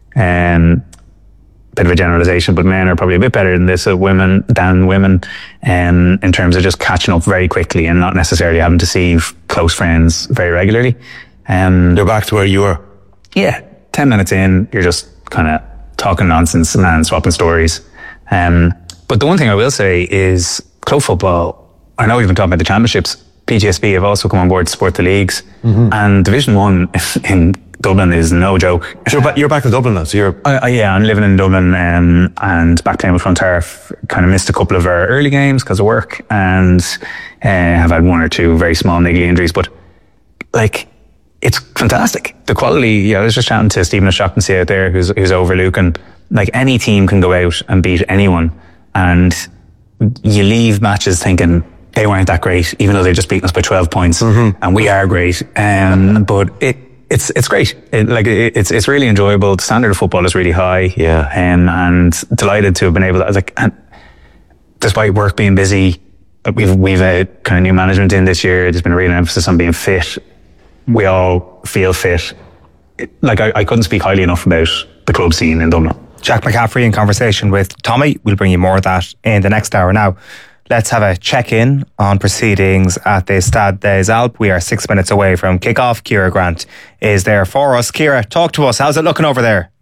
um, bit of a generalization, but men are probably a bit better than this, uh, women than women, um, in terms of just catching up very quickly and not necessarily having to see f- close friends very regularly. Um, You're back to where you were. Yeah, ten minutes in, you're just kind of talking nonsense and swapping stories. Um, but the one thing I will say is club football. I know we've been talking about the championships. P T S B have also come on board to support the leagues, mm-hmm. and Division One in Dublin is no joke. So you're, ba- you're back in Dublin now, so you're... Uh, uh, yeah, I'm living in Dublin, um, and back playing with Clontarf. Kind of missed a couple of our early games because of work, and uh, have had one or two very small niggly injuries, but like, it's fantastic. The quality, yeah, I was just chatting to Stephen O'Shaughnessy out there, who's, who's over Lucan. Like, any team can go out and beat anyone, and you leave matches thinking they weren't that great, even though they just beaten us by twelve points, mm-hmm. and we are great. Um, but it, it's it's great. It, like it, it's it's really enjoyable. The standard of football is really high. Yeah, um, and delighted to have been able to like. And despite work being busy, we've we've a kind of new management in this year. There's been a real emphasis on being fit. We all feel fit. It, like I, I couldn't speak highly enough about the club scene in Dublin. Jack McCaffrey in conversation with Tommy. We'll bring you more of that in the next hour. Now, let's have a check-in on proceedings at the Stade des Alpes. We are six minutes away from kick-off. Ciara Grant is there for us. Ciara, talk to us. How's it looking over there?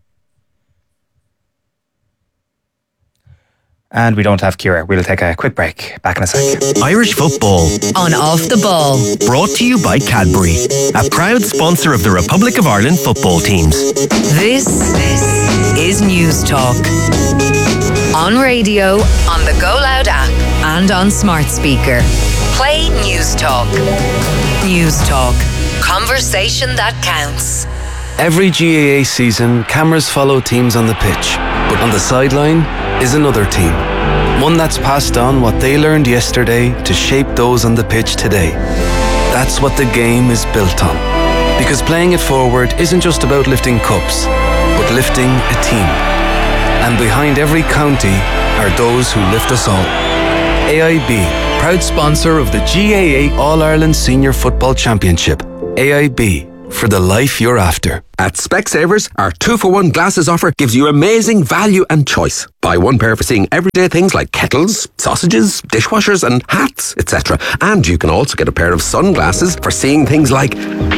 And we don't have Ciara. We'll take a quick break. Back in a sec. Irish football on Off the Ball. Brought to you by Cadbury, a proud sponsor of the Republic of Ireland football teams. This is News Talk. On radio, on the Go Loud app, and on smart speaker. Play News Talk. News Talk. Conversation that counts. Every G A A season, cameras follow teams on the pitch, but on the sideline is another team. One that's passed on what they learned yesterday to shape those on the pitch today. That's what the game is built on. Because playing it forward isn't just about lifting cups, but lifting a team. And behind every county are those who lift us all. A I B, proud sponsor of the G A A All-Ireland Senior Football Championship. A I B, for the life you're after. At Specsavers, our two for one glasses offer gives you amazing value and choice. Buy one pair for seeing everyday things like kettles, sausages, dishwashers and hats, et cetera. And you can also get a pair of sunglasses for seeing things like...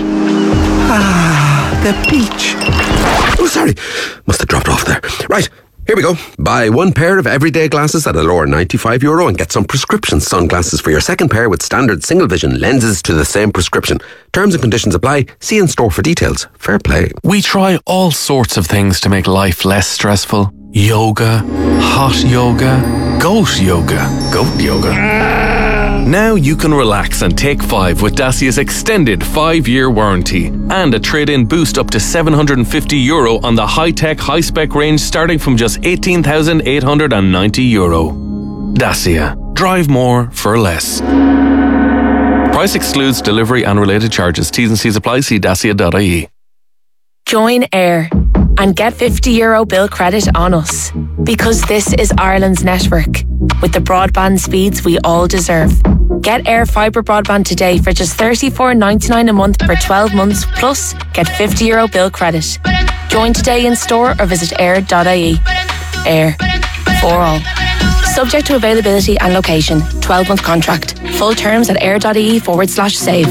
Ah, the beach. Oh, sorry. Must have dropped off there. Right. Here we go. Buy one pair of everyday glasses at a lower ninety-five euro and get some prescription sunglasses for your second pair with standard single vision lenses to the same prescription. Terms and conditions apply. See in store for details. Fair play. We try all sorts of things to make life less stressful. Yoga, hot yoga, goat yoga, goat yoga. Now you can relax and take five with Dacia's extended five-year warranty and a trade-in boost up to seven hundred fifty euro on the high-tech, high-spec range starting from just eighteen thousand eight hundred ninety euro. Dacia. Drive more for less. Price excludes delivery and related charges. T's and C's apply. See dacia dot I E. Join Air and get fifty euro bill credit on us. Because this is Ireland's network, with the broadband speeds we all deserve. Get Air Fibre broadband today for just thirty-four ninety-nine a month for twelve months, plus get fifty euro bill credit. Join today in store or visit air dot I E. Air. For all. Subject to availability and location. twelve month contract. Full terms at air.ie forward slash save.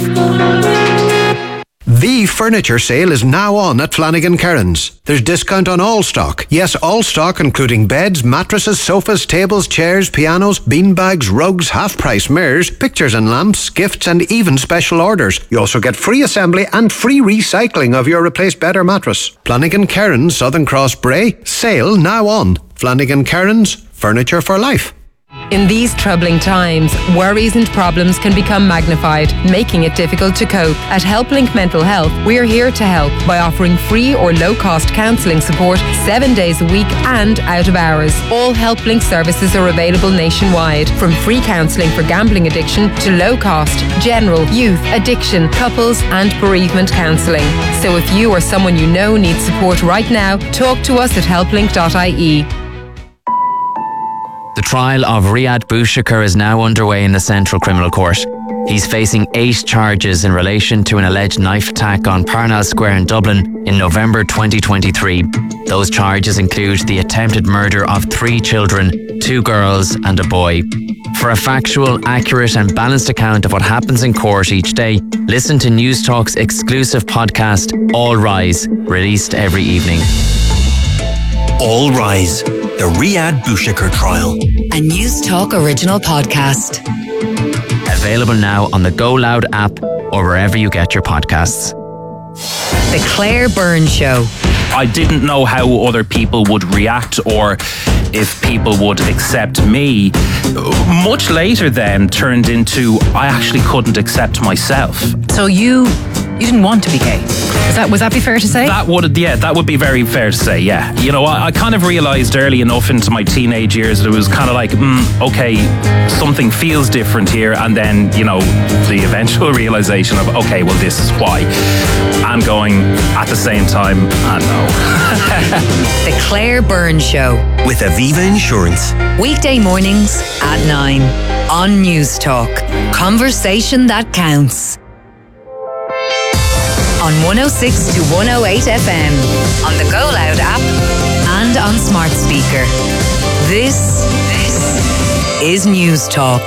The furniture sale is now on at Flanagan Kerins. There's discount on all stock. Yes, all stock including beds, mattresses, sofas, tables, chairs, pianos, beanbags, rugs, half-price mirrors, pictures and lamps, gifts and even special orders. You also get free assembly and free recycling of your replaced bed or mattress. Flanagan Kerins, Southern Cross Bray. Sale now on. Flanagan Kerins, furniture for life. In these troubling times, worries and problems can become magnified, making it difficult to cope. At HelpLink Mental Health, we're here to help by offering free or low-cost counselling support seven days a week and out of hours. All HelpLink services are available nationwide, from free counselling for gambling addiction to low-cost, general, youth, addiction, couples and bereavement counselling. So if you or someone you know needs support right now, talk to us at help link dot I E. The trial of Riyad Bouchakar is now underway in the Central Criminal Court. He's facing eight charges in relation to an alleged knife attack on Parnell Square in Dublin in November twenty twenty-three. Those charges include the attempted murder of three children, two girls and a boy. For a factual, accurate and balanced account of what happens in court each day, listen to News Talk's exclusive podcast, All Rise, released every evening. All Rise, the Riyad Bouchakar trial. A News Talk original podcast. Available now on the Go Loud app or wherever you get your podcasts. The Claire Byrne Show. I didn't know how other people would react or if people would accept me. Much later then turned into I actually couldn't accept myself. So you You didn't want to be gay. Is that, was that be fair to say? That would, yeah, that would be very fair to say, yeah. You know, I, I kind of realised early enough into my teenage years that it was kind of like, mm, okay, something feels different here, and then, you know, the eventual realisation of, okay, well, this is why. And going, at the same time, I know. The Claire Byrne Show. With Aviva Insurance. Weekday mornings at nine on News Talk. Conversation that counts. On one oh six to one oh eight F M, on the Go Loud app, and on smart speaker. This, this is News Talk.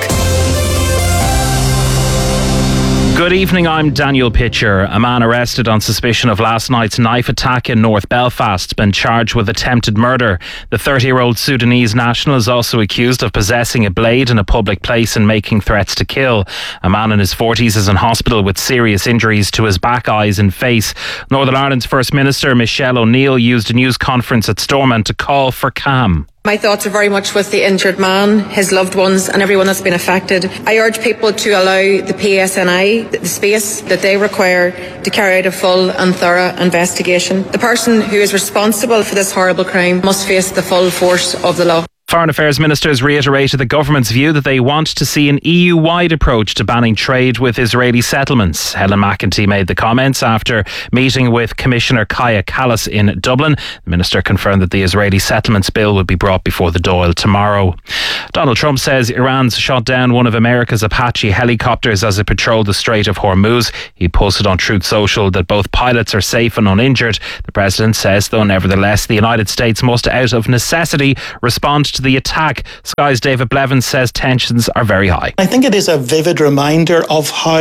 Good evening, I'm Daniel Pitcher. A man arrested on suspicion of last night's knife attack in North Belfast has been charged with attempted murder. The thirty-year-old Sudanese national is also accused of possessing a blade in a public place and making threats to kill. A man in his forties is in hospital with serious injuries to his back, eyes and face. Northern Ireland's First Minister Michelle O'Neill used a news conference at Stormont to call for calm. My thoughts are very much with the injured man, his loved ones and everyone that's been affected. I urge people to allow the P S N I the space that they require to carry out a full and thorough investigation. The person who is responsible for this horrible crime must face the full force of the law. Foreign Affairs ministers reiterated the government's view that they want to see an E U-wide approach to banning trade with Israeli settlements. Helen McEntee made the comments after meeting with Commissioner Kaya Kallas in Dublin. The minister confirmed that the Israeli settlements bill would be brought before the Dáil tomorrow. Donald Trump says Iran's shot down one of America's Apache helicopters as it patrolled the Strait of Hormuz. He posted on Truth Social that both pilots are safe and uninjured. The president says, though, nevertheless, the United States must, out of necessity, respond to the attack. Sky's David Blevins says tensions are very high. I think it is a vivid reminder of how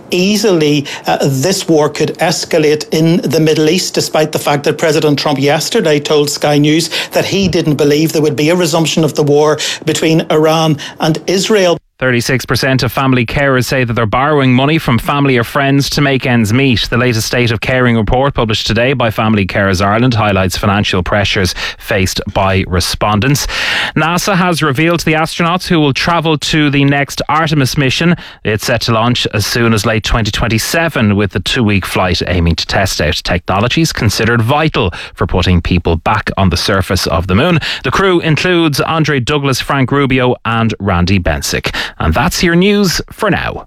easily uh, this war could escalate in the Middle East, despite the fact that President Trump yesterday told Sky News that he didn't believe there would be a resumption of the war between Iran and Israel. thirty-six percent of family carers say that they're borrowing money from family or friends to make ends meet. The latest State of Caring report published today by Family Carers Ireland highlights financial pressures faced by respondents. NASA has revealed the astronauts who will travel to the next Artemis mission. It's set to launch as soon as late twenty twenty-seven, with the two-week flight aiming to test out technologies considered vital for putting people back on the surface of the moon. The crew includes Andre Douglas, Frank Rubio and Randy Bensick. And that's your news for now.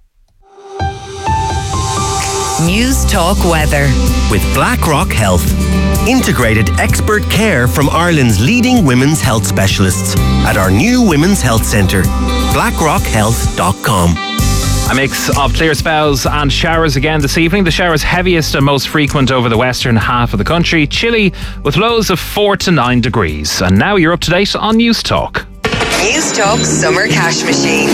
News Talk weather. With BlackRock Health. Integrated expert care from Ireland's leading women's health specialists at our new Women's Health Centre. blackrock health dot com. A mix of clear spells and showers again this evening. The showers heaviest and most frequent over the western half of the country. Chilly with lows of four to nine degrees. And now you're up to date on News Talk. News Talk Summer Cash Machine.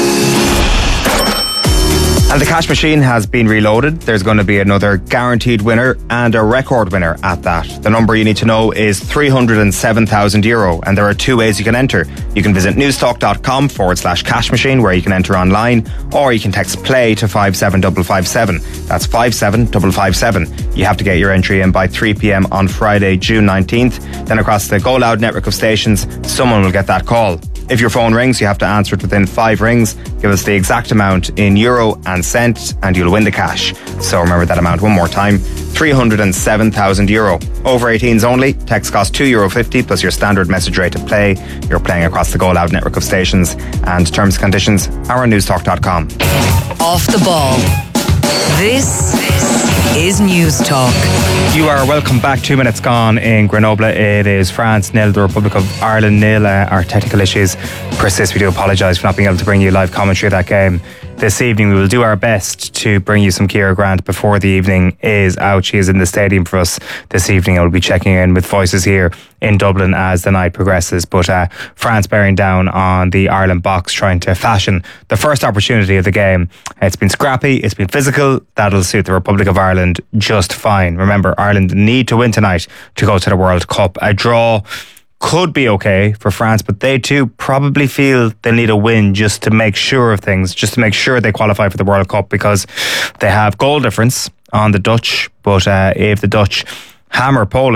And the cash machine has been reloaded. There's going to be another guaranteed winner and a record winner at that. The number you need to know is three hundred seven thousand euro, and there are two ways you can enter. You can visit newstalk.com forward slash cash machine where you can enter online, or you can text play to five seven five five seven. That's five seven five five seven. You have to get your entry in by three p.m. on Friday, June nineteenth. Then across the Go Loud network of stations, someone will get that call. If your phone rings, you have to answer it within five rings. Give us the exact amount in euro and cent and you'll win the cash. So remember that amount one more time, three hundred seven thousand euro. Over eighteens only. Text costs two euro fifty plus your standard message rate to play. You're playing across the Go Loud network of stations, and terms and conditions are on newstalk dot com. Off the ball. This is News Talk. You are welcome back. Two minutes gone in Grenoble. It is France nil, the Republic of Ireland nil. Uh, our technical issues persist. We do apologise for not being able to bring you live commentary of that game this evening. We will do our best to bring you some Ciara Grant before the evening is out. She is in the stadium for us this evening. I will be checking in with voices here in Dublin as the night progresses. But uh, France bearing down on the Ireland box, trying to fashion the first opportunity of the game. It's been scrappy, it's been physical. That'll suit the Republic of Ireland just fine. Remember, Ireland need to win tonight to go to the World Cup. A draw could be okay for France, but they too probably feel they'll need a win just to make sure of things, just to make sure they qualify for the World Cup, because they have goal difference on the Dutch. But uh, if the Dutch hammer Poland,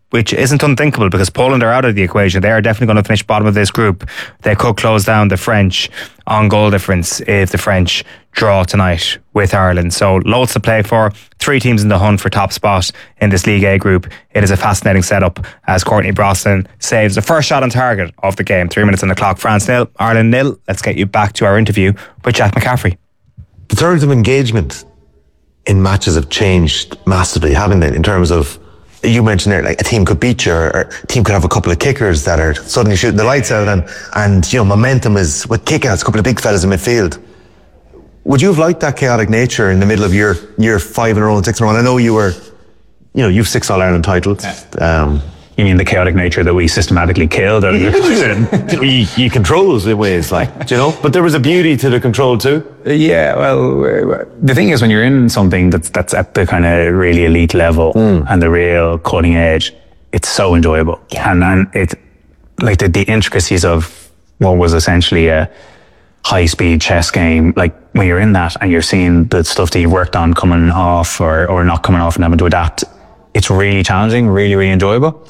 which isn't unthinkable because Poland are out of the equation. They are definitely going to finish bottom of this group. They could close down the French on goal difference if the French draw tonight with Ireland. So loads to play for. Three teams in the hunt for top spot in this League A group. It is a fascinating setup as Courtney Brosnan saves the first shot on target of the game. Three minutes on the clock. France nil, Ireland nil. Let's get you back to our interview with Jack McCaffrey. The terms of engagement in matches have changed massively, haven't they? In terms of, you mentioned there, like a team could beat you, or a team could have a couple of kickers that are suddenly shooting the lights out, and and you know, momentum is with kick-outs, a couple of big fellas in midfield. Would you have liked that chaotic nature in the middle of year year five in a row and six in a row? And I know you were, you know, you've six All Ireland titles. Um, you mean the chaotic nature that we systematically killed? Or you, you control us in ways, like, do you know? But there was a beauty to the control too. Yeah, well, the thing is, when you're in something that's that's at the kind of really elite level mm. and the real cutting edge, it's so enjoyable. Yeah. And and it, like the, the intricacies of what was essentially a high-speed chess game, like when you're in that and you're seeing the stuff that you've worked on coming off or, or not coming off and having to adapt, it's really challenging, really, really enjoyable.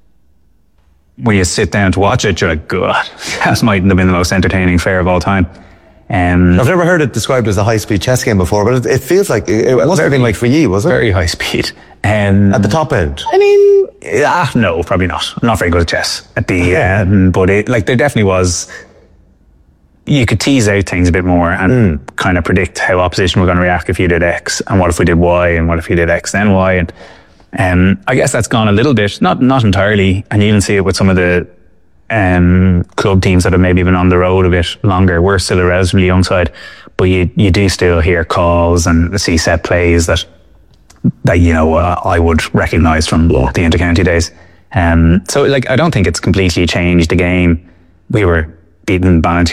When you sit down to watch it, you're like, God, that mightn't have been the most entertaining fair of all time. Um, I've never heard it described as a high-speed chess game before, but it, it feels like it, it must have been like for you, was it? Very high speed. Um, at the top end? I mean, ah, no, probably not. I'm not very good at chess. At the um, but it, like there definitely was. You could tease out things a bit more and mm. kind of predict how opposition were going to react if you did X, and what if we did Y, and what if you did X then Y, and um, I guess that's gone a little bit, not not entirely, and you even see it with some of the um, club teams that have maybe been on the road a bit longer. We're still a relatively young side, but you you do still hear calls and see set plays that that you know uh, I would recognise from the intercounty days. Um, so like I don't think it's completely changed the game. We were beaten Ballantyre